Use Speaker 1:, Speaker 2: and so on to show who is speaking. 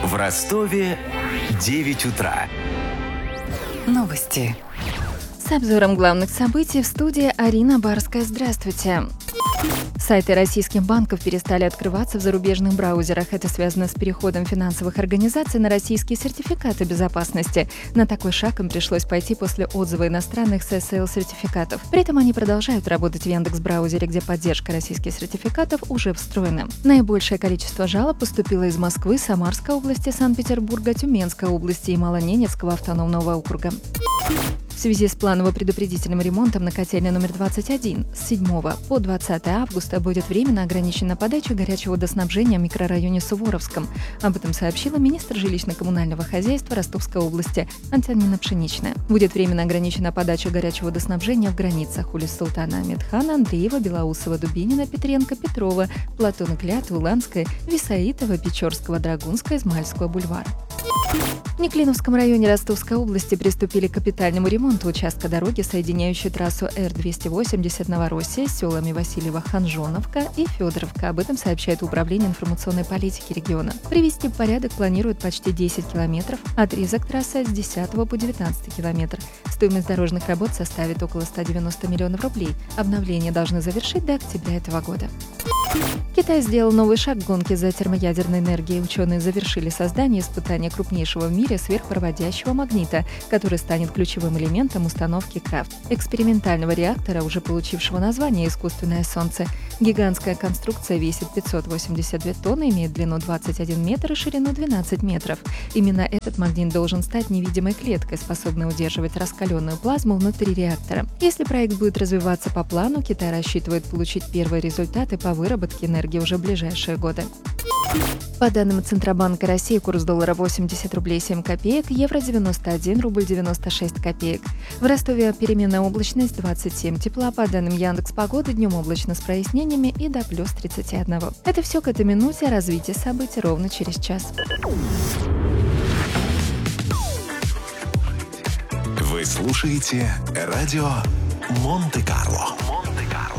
Speaker 1: В Ростове 9 утра.
Speaker 2: Новости. С обзором главных событий в студии Арина Барская. Здравствуйте. Сайты российских банков перестали открываться в зарубежных браузерах. Это связано с переходом финансовых организаций на российские сертификаты безопасности. На такой шаг им пришлось пойти после отзыва иностранных SSL-сертификатов. При этом они продолжают работать в Яндекс.Браузере, где поддержка российских сертификатов уже встроена. Наибольшее количество жалоб поступило из Москвы, Самарской области, Санкт-Петербурга, Тюменской области и Малоненецкого автономного округа. В связи с планово-предупредительным ремонтом на котельной номер 21 с 7 по 20 августа будет временно ограничена подача горячего водоснабжения в микрорайоне Суворовском. Об этом сообщила министр жилищно-коммунального хозяйства Ростовской области Антонина Пшеничная. Будет временно ограничена подача горячего водоснабжения в границах улиц Султана Ахмедхана, Андреева, Белоусова, Дубинина, Петренко, Петрова, Платона Клятвы, Уланской, Висаитова, Печорского, Драгунского, Измайловского бульвара. В Неклиновском районе Ростовской области приступили к капитальному ремонту участка дороги, соединяющей трассу Р-280 Новороссия с селами Васильева, Ханжоновка и Федоровка. Об этом сообщает Управление информационной политики региона. Привести в порядок планируют почти 10 километров, отрезок трассы с 10 по 19 километр. Стоимость дорожных работ составит около 190 миллионов рублей. Обновление должны завершить до октября этого года. Китай сделал новый шаг в гонке за термоядерной энергией. Ученые завершили создание испытания крупнейшего в мире сверхпроводящего магнита, который станет ключевым элементом установки Крафт, экспериментального реактора, уже получившего название «Искусственное солнце». Гигантская конструкция весит 582 тонны, имеет длину 21 метр и ширину 12 метров. Именно этот магнит должен стать невидимой клеткой, способной удерживать раскаленную плазму внутри реактора. Если проект будет развиваться по плану, Китай рассчитывает получить первые результаты по выработке энергии уже в ближайшие годы. По данным Центробанка России, курс доллара 80 рублей 7 копеек, евро 91 рубль 96 копеек. В Ростове переменная облачность 27 тепла. По данным Яндекс.Погоды, днем облачно с прояснениями и до плюс 31. Это все к этой минуте. Развитие событий ровно через час.
Speaker 1: Вы слушаете радио Монте-Карло.